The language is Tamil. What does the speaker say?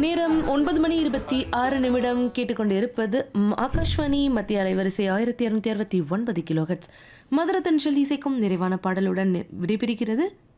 நேரம் 9:26 கேட்டுக்கொண்டிருப்பது ஆகாஷ்வாணி மத்திய அலைவரிசை 1269 கிலோஹெட்ஸ். மதுரத்தன் இசைக்கும் நிறைவான பாடலுடன் விடைபெறுகிறது